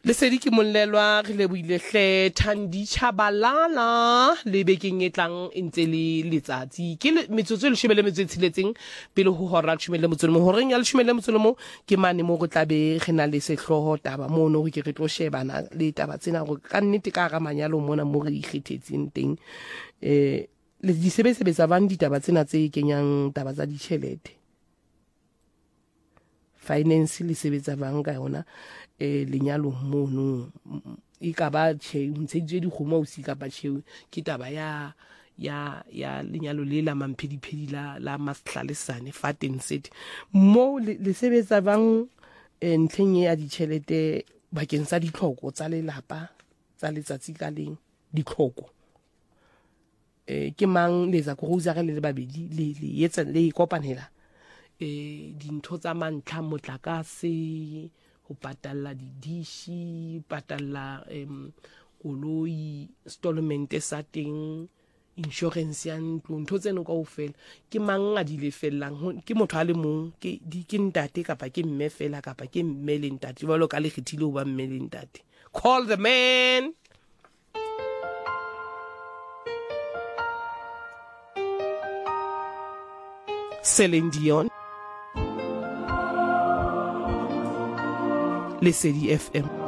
Le sedi ke mollelwa re lebohile hle Thandi Chabalala le bekeng e tlang ntse le letsatsi ke metsotso le shebele metsotso tshiletseng pele ho hora tshumele motso mo horeng ya le tshumele motso mo ke mane mo go tlabe re na le sehloho taba mo no ke re tlo shebana le taba tsena go ka nnete ka ga manyalo mona mo re ikgethetseng teng le di sebetsa bang ditaba tsena tse kenyang taba tsa ditšhelete finance le sebetsa bang ka yona lenyalo mono e ka ba tsheo ntse di kgomo o si ka ba tsheo ke taba ya lenyalo le la mamphedi la maslhalesane faten set mo le sebetsa bang ntleng ya ditšhelete bakeng sa ditlhoko tsa lelapa tsa letsatsi ka leng ditlhoko ke mang le za go uza le babedi le yetsa le kopanela dintho tsa mantlha motlakase ho patalla didishi patalla koloi installment sa teng insurance ya ntlo tseno kaofela ke mang a di lefellang ke motho a le mong ke ntate kapa ke mme fela kapa ke mme le ntate ba lo ka le khethile ho ba mme le ntate call the man Celine Dion Lesedi FM